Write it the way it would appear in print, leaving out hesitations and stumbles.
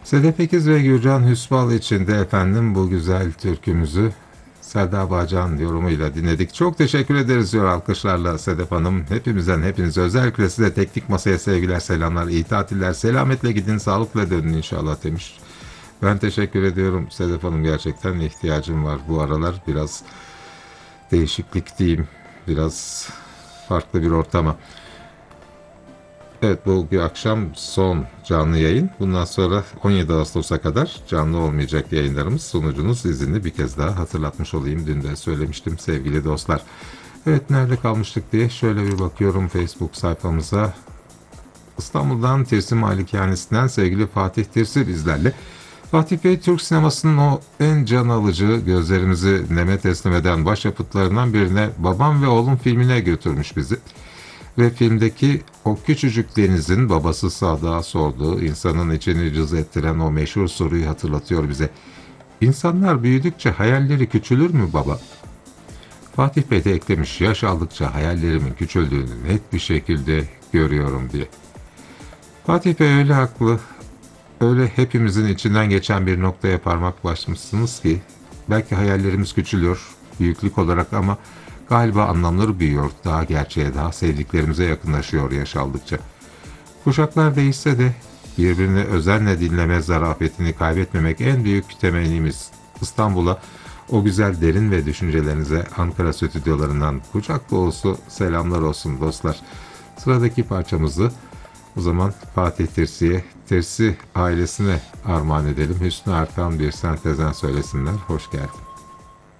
Sedef Ekiz ve Gürcan Hüsbal için de efendim bu güzel türkümüzü Selda Bağcan yorumuyla dinledik. Çok teşekkür ederiz diyor alkışlarla Sedef Hanım. Hepimizden hepinize, özellikle size teknik masaya sevgiler, selamlar, iyi tatiller. Selametle gidin, sağlıkla dönün inşallah demiş. Ben teşekkür ediyorum Sedef Hanım, gerçekten ihtiyacım var bu aralar. Biraz değişiklik diyeyim, biraz farklı bir ortama. Evet, bu akşam son canlı yayın. Bundan sonra 17 Ağustos'a kadar canlı olmayacak yayınlarımız. Sunucunuz izinli, bir kez daha hatırlatmış olayım. Dün de söylemiştim sevgili dostlar. Evet, nerede kalmıştık diye şöyle bir bakıyorum Facebook sayfamıza. İstanbul'dan Tirsi Malikanesi'nden sevgili Fatih Tirsi bizlerle. Fatih Bey, Türk sinemasının o en can alıcı, gözlerimizi neme teslim eden başyapıtlarından birine, Babam ve Oğlum filmine götürmüş bizi. Ve filmdeki o küçücük Deniz'in babası Sadık'a sorduğu, insanın içini cız ettiren o meşhur soruyu hatırlatıyor bize. İnsanlar büyüdükçe hayalleri küçülür mü baba? Fatih Bey de eklemiş, yaş aldıkça hayallerimin küçüldüğünü net bir şekilde görüyorum diye. Fatih Bey öyle haklı, öyle hepimizin içinden geçen bir noktaya parmak basmışsınız ki, belki hayallerimiz küçülüyor büyüklük olarak ama galiba anlamları büyüyor, daha gerçeğe, daha sevdiklerimize yakınlaşıyor yaş aldıkça. Kuşaklar değişse de birbirini özenle dinleme zarafetini kaybetmemek en büyük temennimiz. İstanbul'a, o güzel derin ve düşüncelerinize Ankara stüdyolarından kucak dolusu selamlar olsun dostlar. Sıradaki parçamızı o zaman Fatih Tirsi'ye, Tirsi ailesine armağan edelim. Hüsnü Arkan bir sentezen söylesinler. Hoş geldin.